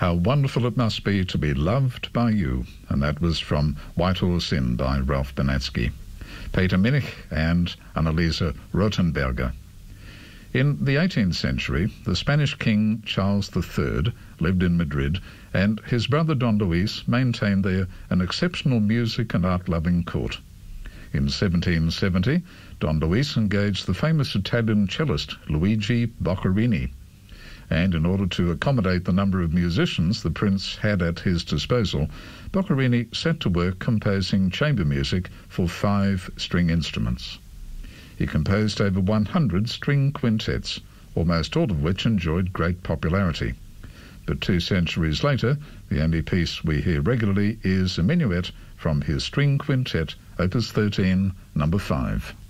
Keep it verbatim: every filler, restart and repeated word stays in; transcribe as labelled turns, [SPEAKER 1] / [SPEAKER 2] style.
[SPEAKER 1] How Wonderful It Must Be to Be Loved by You, and that was from White Horse Inn by Ralph Benatsky. Peter Minich and Anneliese Rothenberger. In the eighteenth century, the Spanish king Charles the Third lived in Madrid, and his brother Don Luis maintained there an exceptional music and art-loving court. In seventeen seventy, Don Luis engaged the famous Italian cellist Luigi Boccherini, and in order to accommodate the number of musicians the prince had at his disposal, Boccherini set to work composing chamber music for five string instruments. He composed over one hundred string quintets, almost all of which enjoyed great popularity. But two centuries later, the only piece we hear regularly is a minuet from his string quintet, Opus thirteen, number five.